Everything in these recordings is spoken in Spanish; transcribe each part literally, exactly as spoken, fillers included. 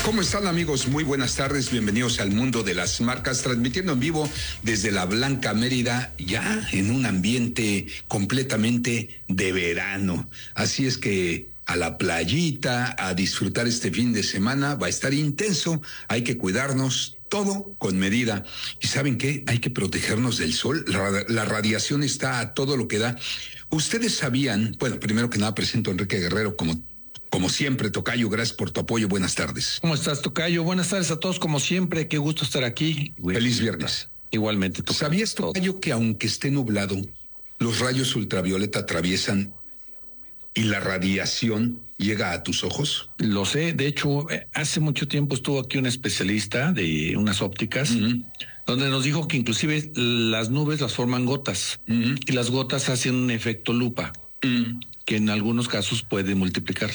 ¿Cómo están, amigos? Muy buenas tardes, bienvenidos al mundo de las marcas, transmitiendo en vivo desde la Blanca Mérida, ya en un ambiente completamente de verano. Así es que a la playita, a disfrutar este fin de semana, va a estar intenso, hay que cuidarnos, todo con medida. ¿Y saben qué? Hay que protegernos del sol, la, la radiación está a todo lo que da. Ustedes sabían, bueno, primero que nada presento a Enrique Guerrero como Como siempre, Tocayo, gracias por tu apoyo. Buenas tardes. ¿Cómo estás, Tocayo? Buenas tardes a todos, como siempre. Qué gusto estar aquí. Feliz viernes. Igualmente, Tocayo. ¿Sabías, Tocayo, que aunque esté nublado, los rayos ultravioleta atraviesan y la radiación llega a tus ojos? Lo sé. De hecho, hace mucho tiempo estuvo aquí un especialista de unas ópticas, uh-huh, donde nos dijo que inclusive las nubes las forman gotas, uh-huh, y las gotas hacen un efecto lupa, uh-huh, que en algunos casos puede multiplicar.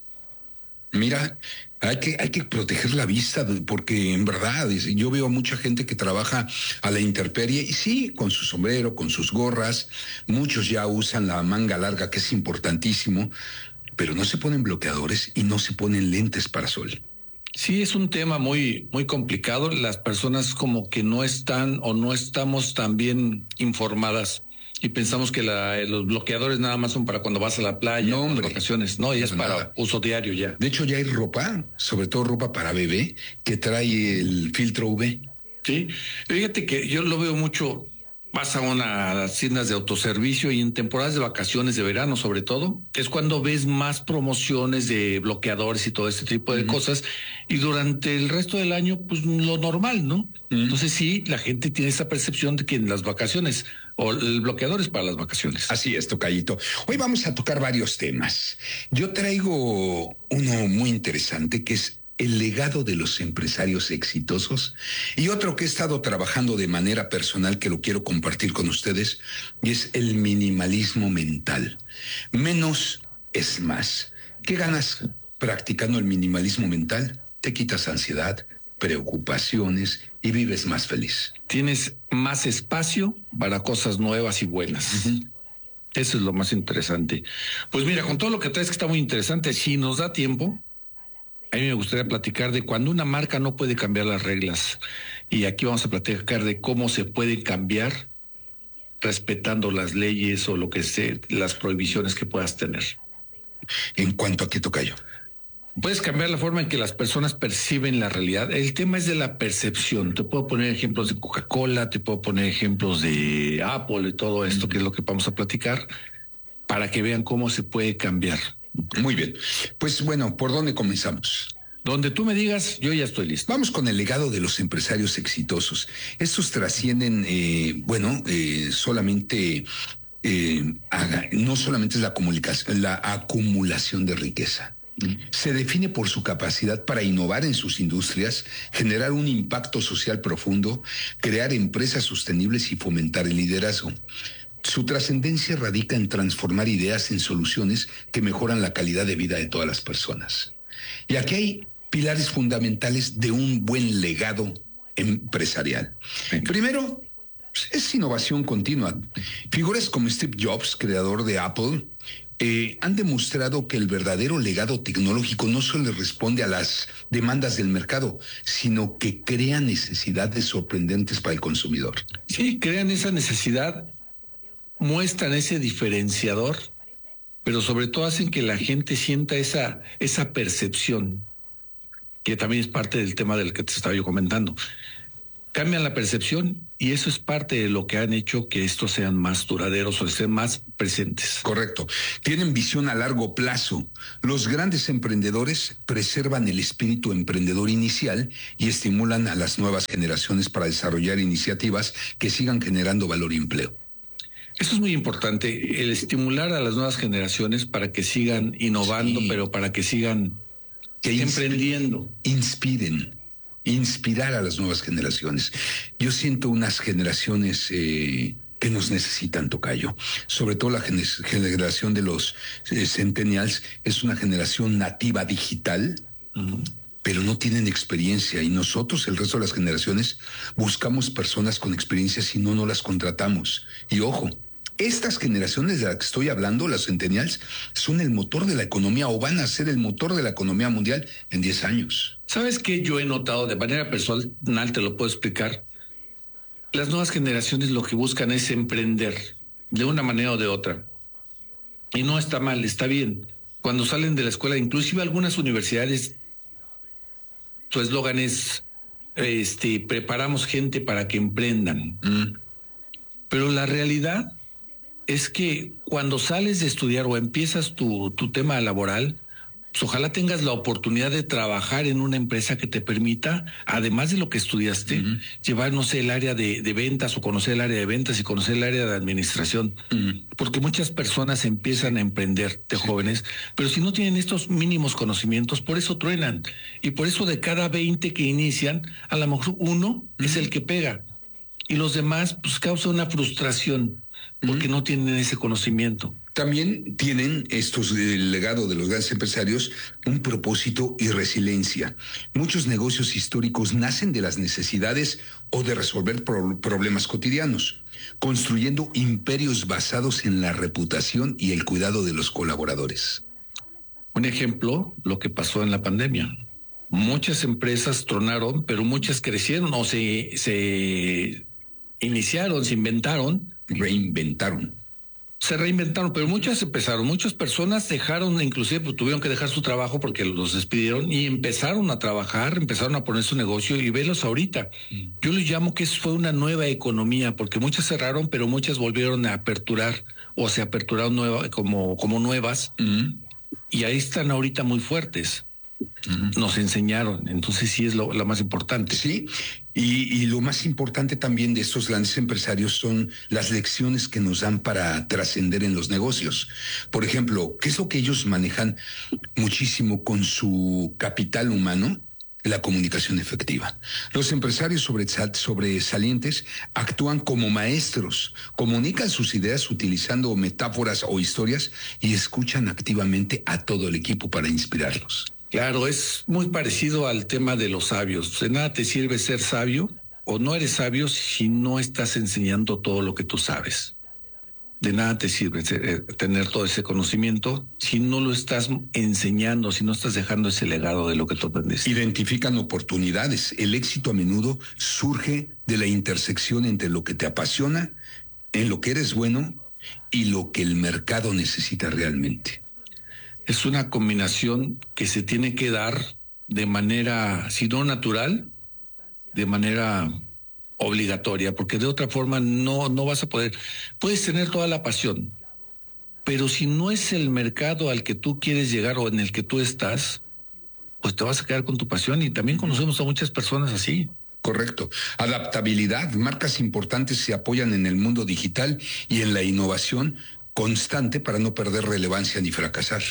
Mira, hay que, hay que proteger la vista, porque en verdad yo veo a mucha gente que trabaja a la intemperie y sí, con su sombrero, con sus gorras, muchos ya usan la manga larga, que es importantísimo, pero no se ponen bloqueadores y no se ponen lentes para sol. Sí, es un tema muy, muy complicado. Las personas como que no están o no estamos tan bien informadas. Y pensamos que la, los bloqueadores nada más son para cuando vas a la playa, no, hombre, vacaciones, no, y es para nada. Uso diario ya. De hecho, ya hay ropa, sobre todo ropa para bebé, que trae el filtro U V. Sí, fíjate que yo lo veo mucho. Vas a unas tiendas de autoservicio y en temporadas de vacaciones de verano, sobre todo, es cuando ves más promociones de bloqueadores y todo este tipo de uh-huh. cosas. Y durante el resto del año, pues lo normal, ¿no? Uh-huh. Entonces sí, la gente tiene esa percepción de que en las vacaciones, o el bloqueador es para las vacaciones. Así es, Tocayito. Hoy vamos a tocar varios temas. Yo traigo uno muy interesante que es el legado de los empresarios exitosos, y otro que he estado trabajando de manera personal que lo quiero compartir con ustedes, y es el minimalismo mental. Menos es más. ¿Qué ganas practicando el minimalismo mental? Te quitas ansiedad, preocupaciones y vives más feliz. Tienes más espacio para cosas nuevas y buenas. Uh-huh. Eso es lo más interesante. Pues mira, con todo lo que traes, que está muy interesante, si nos da tiempo, a mí me gustaría platicar de cuando una marca no puede cambiar las reglas. Y aquí vamos a platicar de cómo se puede cambiar respetando las leyes o lo que sea, las prohibiciones que puedas tener. ¿En cuanto a qué, Tocayo? Puedes cambiar la forma en que las personas perciben la realidad. El tema es de la percepción. Te puedo poner ejemplos de Coca-Cola, te puedo poner ejemplos de Apple y todo esto, mm. que es lo que vamos a platicar, para que vean cómo se puede cambiar. Muy bien. Pues bueno, ¿por dónde comenzamos? Donde tú me digas, yo ya estoy listo. Vamos con el legado de los empresarios exitosos. Estos trascienden, eh, bueno, eh, solamente, eh, haga, no solamente es la comunicación, la acumulación de riqueza. Se define por su capacidad para innovar en sus industrias, generar un impacto social profundo, crear empresas sostenibles y fomentar el liderazgo. Su trascendencia radica en transformar ideas en soluciones que mejoran la calidad de vida de todas las personas. Y aquí hay pilares fundamentales de un buen legado empresarial. Primero, es innovación continua. Figuras como Steve Jobs, creador de Apple, eh, han demostrado que el verdadero legado tecnológico no solo responde a las demandas del mercado, sino que crea necesidades sorprendentes para el consumidor. Sí, crean esa necesidad, muestran ese diferenciador, pero sobre todo hacen que la gente sienta esa, esa percepción, que también es parte del tema del que te estaba yo comentando. Cambian la percepción y eso es parte de lo que han hecho que estos sean más duraderos o estén más presentes. Correcto. Tienen visión a largo plazo. Los grandes emprendedores preservan el espíritu emprendedor inicial y estimulan a las nuevas generaciones para desarrollar iniciativas que sigan generando valor y empleo. Eso es muy importante, el estimular a las nuevas generaciones para que sigan innovando, sí, pero para que sigan que emprendiendo. Inspiren, inspirar a las nuevas generaciones. Yo siento unas generaciones eh, que nos necesitan, Tocayo. Sobre todo la gener- generación de los eh, centennials es una generación nativa digital, uh-huh, pero no tienen experiencia, y nosotros, el resto de las generaciones, buscamos personas con experiencia, si no, no las contratamos. Y ojo, Estas generaciones de las que estoy hablando, las centennials, son el motor de la economía o van a ser el motor de la economía mundial en diez años. ¿Sabes qué yo he notado de manera personal? Te lo puedo explicar. Las nuevas generaciones lo que buscan es emprender de una manera o de otra. Y no está mal, está bien. Cuando salen de la escuela, inclusive algunas universidades, su eslogan es, este, preparamos gente para que emprendan. Mm. Pero la realidad es que cuando sales de estudiar o empiezas tu, tu tema laboral, pues ojalá tengas la oportunidad de trabajar en una empresa que te permita, además de lo que estudiaste, uh-huh. llevar, no sé, el área de, de ventas o conocer el área de ventas y conocer el área de administración. Uh-huh. Porque muchas personas empiezan a emprender de sí. jóvenes, pero si no tienen estos mínimos conocimientos, por eso truenan. Y por eso de cada veinte que inician, a lo mejor uno uh-huh. es el que pega. Y los demás, pues causa una frustración porque uh-huh. no tienen ese conocimiento. También tienen estos, el legado de los grandes empresarios, un propósito y resiliencia. Muchos negocios históricos nacen de las necesidades o de resolver pro- problemas cotidianos, construyendo imperios basados en la reputación y el cuidado de los colaboradores. Un ejemplo, lo que pasó en la pandemia. Muchas empresas tronaron, pero muchas crecieron o se, se iniciaron, se inventaron. Reinventaron. Se reinventaron, pero muchas empezaron, muchas personas dejaron, inclusive pues, tuvieron que dejar su trabajo porque los despidieron y empezaron a trabajar, empezaron a poner su negocio y velos ahorita. Mm. Yo les llamo que eso fue una nueva economía porque muchas cerraron, pero muchas volvieron a aperturar o se aperturaron nueva, como, como nuevas mm. y ahí están ahorita muy fuertes. Mm. Nos enseñaron, entonces sí es lo, lo más importante. Sí. Y, y lo más importante también de estos grandes empresarios son las lecciones que nos dan para trascender en los negocios. Por ejemplo, ¿qué es lo que ellos manejan muchísimo con su capital humano? La comunicación efectiva. Los empresarios sobresalientes actúan como maestros, comunican sus ideas utilizando metáforas o historias y escuchan activamente a todo el equipo para inspirarlos. Claro, es muy parecido al tema de los sabios. De nada te sirve ser sabio o no eres sabio si no estás enseñando todo lo que tú sabes. De nada te sirve tener todo ese conocimiento si no lo estás enseñando, si no estás dejando ese legado de lo que tú aprendiste. Identifican oportunidades. El éxito a menudo surge de la intersección entre lo que te apasiona, en lo que eres bueno y lo que el mercado necesita realmente. Es una combinación que se tiene que dar de manera, si no natural, de manera obligatoria, porque de otra forma no, no vas a poder. Puedes tener toda la pasión, pero si no es el mercado al que tú quieres llegar o en el que tú estás, pues te vas a quedar con tu pasión y también conocemos a muchas personas así. Correcto. Adaptabilidad. Marcas importantes se apoyan en el mundo digital y en la innovación constante para no perder relevancia ni fracasar.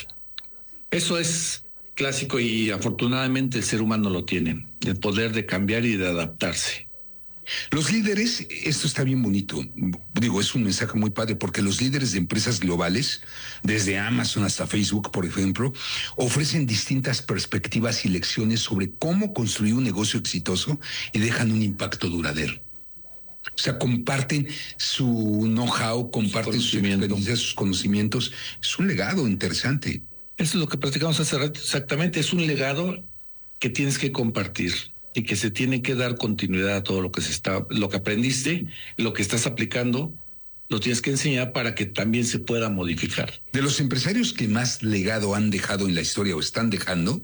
Eso es clásico y afortunadamente el ser humano lo tiene, el poder de cambiar y de adaptarse. Los líderes, esto está bien bonito, digo, es un mensaje muy padre porque los líderes de empresas globales, desde Amazon hasta Facebook, por ejemplo, ofrecen distintas perspectivas y lecciones sobre cómo construir un negocio exitoso y dejan un impacto duradero. O sea, comparten su know-how, comparten su experiencia, sus conocimientos. Es un legado interesante. Eso es lo que platicamos hace rato, exactamente, es un legado que tienes que compartir y que se tiene que dar continuidad a todo lo que se está, lo que aprendiste, lo que estás aplicando, lo tienes que enseñar para que también se pueda modificar. De los empresarios que más legado han dejado en la historia o están dejando,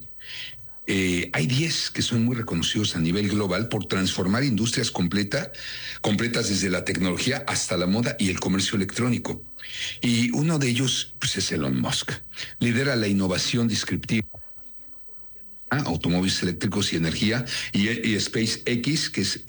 eh, hay diez que son muy reconocidos a nivel global por transformar industrias completa, completas desde la tecnología hasta la moda y el comercio electrónico. Y uno de ellos pues, es Elon Musk. Lidera la innovación descriptiva, automóviles eléctricos y energía, y, y SpaceX, que es